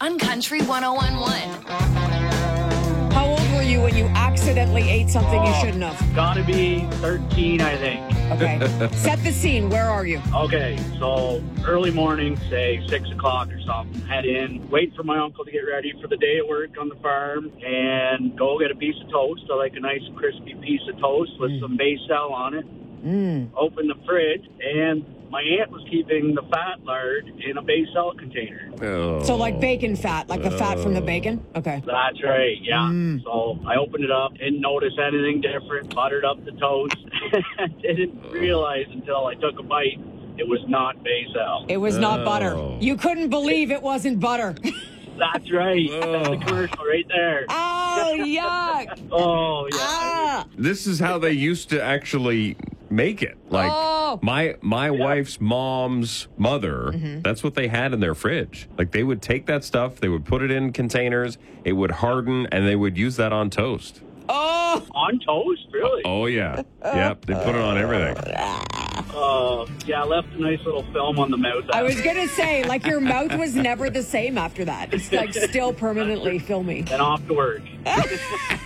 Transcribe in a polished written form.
on Country 101.1. How old were you when you accidentally ate something you shouldn't have? Gotta be 13, I think. Okay. Set the scene. Where are you? Okay, so early morning, say 6 o'clock or something, head in, wait for my uncle to get ready for the day at work on the farm, and go get a piece of toast. I like a nice crispy piece of toast with some Basil on it. Open the fridge, and my aunt was keeping the fat lard in a Basil container. So like bacon fat, like the fat from the bacon? Okay. That's right, yeah. So I opened it up, didn't notice anything different, buttered up the toast. Didn't realize until I took a bite it was not Basil. It was not butter. You couldn't believe it wasn't butter. That's right. That's the commercial right there. Oh, yuck. Oh, yeah. This is how they used to actually make it. Like my wife's mom's mother, that's what they had in their fridge. Like they would take that stuff, they would put it in containers, it would harden, and they would use that on toast. Oh. On toast? Really? Oh, yeah. Yep, they put it on everything. Yeah, I left a nice little film on the mouth. I was going to say, like, your mouth was never the same after that. It's, like, still permanently filmy. And off to work.